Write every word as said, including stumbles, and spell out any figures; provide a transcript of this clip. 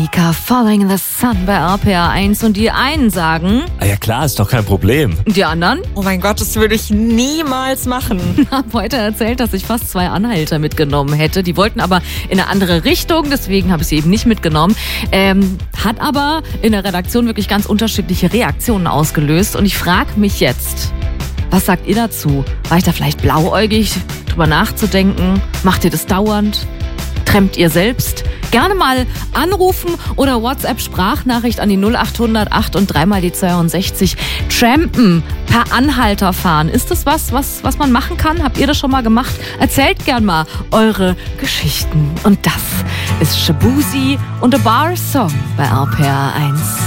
Metallica, Falling in the Sun bei R P R eins. Und die einen sagen... Ah ja klar, ist doch kein Problem. Die anderen? Oh mein Gott, das würde ich niemals machen. Hab heute erzählt, dass ich fast zwei Anhalter mitgenommen hätte. Die wollten aber in eine andere Richtung, deswegen habe ich sie eben nicht mitgenommen. Ähm, hat aber in der Redaktion wirklich ganz unterschiedliche Reaktionen ausgelöst. Und ich frage mich jetzt, was sagt ihr dazu? War ich da vielleicht blauäugig, drüber nachzudenken? Macht ihr das dauernd? Trampt ihr selbst? Gerne mal anrufen oder WhatsApp-Sprachnachricht an die null acht hundert acht und dreimal die zweiundsechzig. Trampen, per Anhalter fahren. Ist das was, was, was man machen kann? Habt ihr das schon mal gemacht? Erzählt gern mal eure Geschichten. Und das ist Shaboozey und A Bar Song bei R P R eins.